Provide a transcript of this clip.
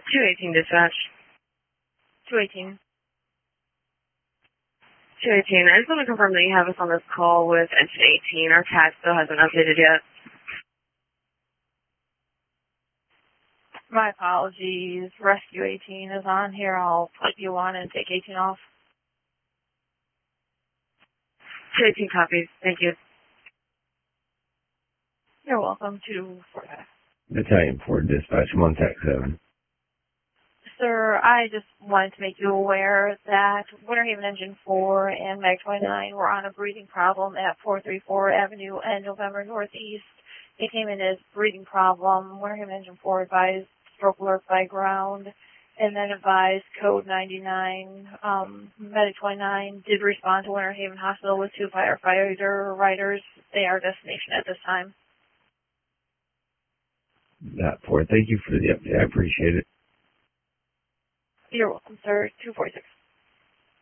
218 dispatch. 218. 218. I just want to confirm that you have us on this call with engine 18. Our tag still hasn't updated yet. My apologies. Rescue 18 is on here. I'll put you on and take 18 off. 218 copies. Thank you. You're welcome. 245. Battalion 4 dispatch, I'm on TAC 7. Sir, I just wanted to make you aware that Winter Haven Engine 4 and Mag 29 were on a breathing problem at 434 Avenue and November Northeast. It came in as breathing problem. Winter Haven Engine 4 advised stroke alert by ground and then advised code 99. Medic 29 did respond to Winter Haven Hospital with 2 firefighter riders. They are destination at this time. That 4, thank you for the update. I appreciate it. You're welcome, sir. 246.